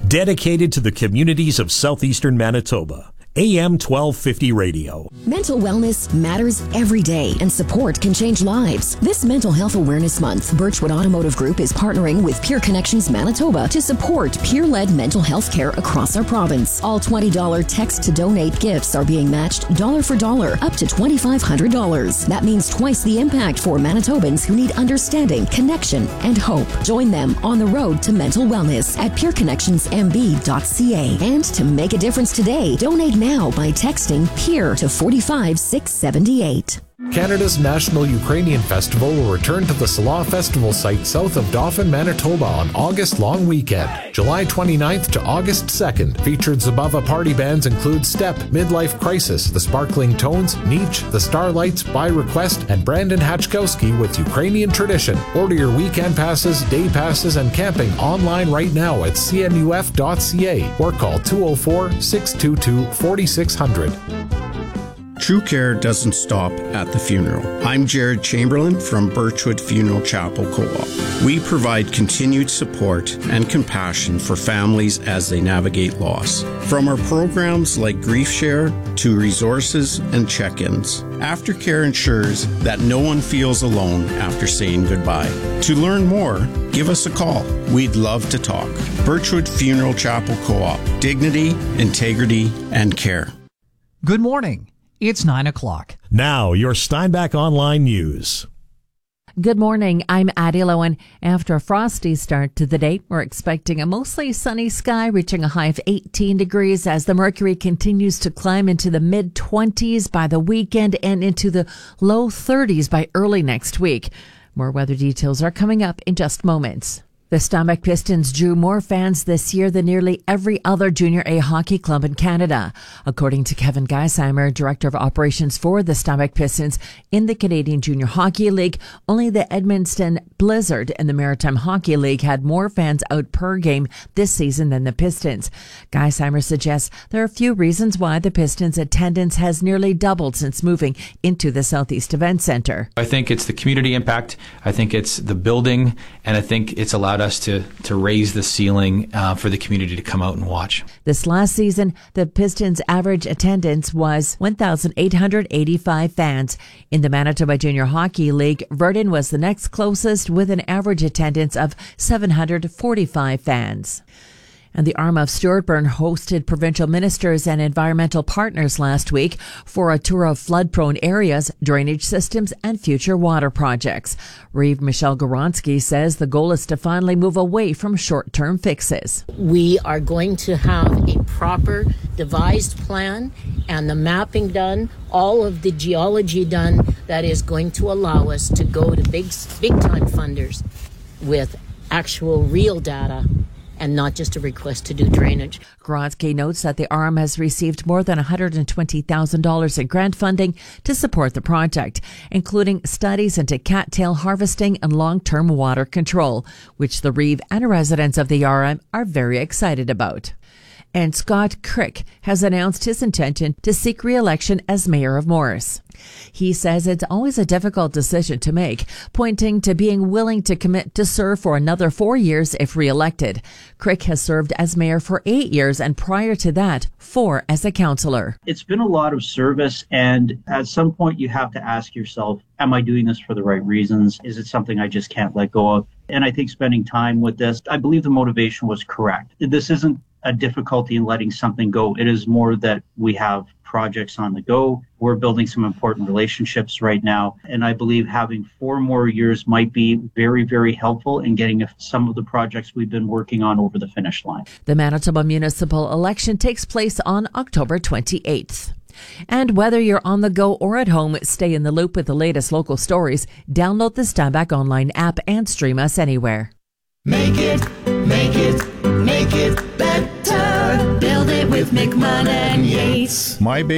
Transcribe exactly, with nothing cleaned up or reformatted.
dedicated to the communities of southeastern Manitoba. A M twelve fifty Radio. Mental wellness matters every day, and support can change lives. This Mental Health Awareness Month, Birchwood Automotive Group is partnering with Peer Connections Manitoba to support peer-led mental health care across our province. All twenty dollars text-to-donate gifts are being matched dollar for dollar, up to twenty-five hundred dollars. That means twice the impact for Manitobans who need understanding, connection, and hope. Join them on the road to mental wellness at peer connections m b dot c a. And to make a difference today, donate now by texting PEER to four five six seven eight. Canada's National Ukrainian Festival will return to the Salah Festival site south of Dauphin, Manitoba on August long weekend. July twenty-ninth to August second. Featured Zabava party bands include Step, Midlife Crisis, The Sparkling Tones, Nietzsche, The Starlights, By Request, and Brandon Hachkowski with Ukrainian Tradition. Order your weekend passes, day passes, and camping online right now at c n u f dot c a or call two oh four, six two two, four six zero zero. True care doesn't stop at the funeral. I'm Jared Chamberlain from Birchwood Funeral Chapel Co-op. We provide continued support and compassion for families as they navigate loss. From our programs like Grief Share to resources and check-ins, Aftercare ensures that no one feels alone after saying goodbye. To learn more, give us a call. We'd love to talk. Birchwood Funeral Chapel Co-op. Dignity, integrity, and care. Good morning. It's nine o'clock. Now, your Steinbach Online News. Good morning. I'm Addie Lowen. After a frosty start to the day, we're expecting a mostly sunny sky reaching a high of eighteen degrees as the mercury continues to climb into the mid twenties by the weekend and into the low thirties by early next week. More weather details are coming up in just moments. The Steinbach Pistons drew more fans this year than nearly every other Junior A hockey club in Canada. According to Kevin Geisheimer, Director of Operations for the Steinbach Pistons in the Canadian Junior Hockey League, only the Edmonton Blizzard and the Maritime Hockey League had more fans out per game this season than the Pistons. Geisheimer suggests there are a few reasons why the Pistons' attendance has nearly doubled since moving into the Southeast Event Center. I think it's the community impact, I think it's the building, and I think it's allowed us to, to raise the ceiling uh, for the community to come out and watch. This last season, the Pistons' average attendance was one thousand eight hundred eighty-five fans. In the Manitoba Junior Hockey League, Virden was the next closest with an average attendance of seven hundred forty-five fans. And the Arm of Stewartburn hosted provincial ministers and environmental partners last week for a tour of flood-prone areas, drainage systems, and future water projects. Reeve Michelle Goronsky says the goal is to finally move away from short-term fixes. We are going to have a proper devised plan and the mapping done, all of the geology done that is going to allow us to go to big, big-time funders with actual real data and not just a request to do drainage. Gronsky notes that the A R M has received more than one hundred twenty thousand dollars in grant funding to support the project, including studies into cattail harvesting and long-term water control, which the Reeve and residents of the A R M are very excited about. And Scott Crick has announced his intention to seek re-election as mayor of Morris. He says it's always a difficult decision to make, pointing to being willing to commit to serve for another four years if re-elected. Crick has served as mayor for eight years and prior to that, four as a councillor. It's been a lot of service, and at some point you have to ask yourself, am I doing this for the right reasons? Is it something I just can't let go of? And I think spending time with this, I believe the motivation was correct. This isn't a difficulty in letting something go. It is more that we have projects on the go. We're building some important relationships right now. And I believe having four more years might be very, very helpful in getting some of the projects we've been working on over the finish line. The Manitoba municipal election takes place on October twenty-eighth. And whether you're on the go or at home, stay in the loop with the latest local stories. Download the Steinbach Online app and stream us anywhere. Make it, make it, make it better. Build it with McMahon and Yates. My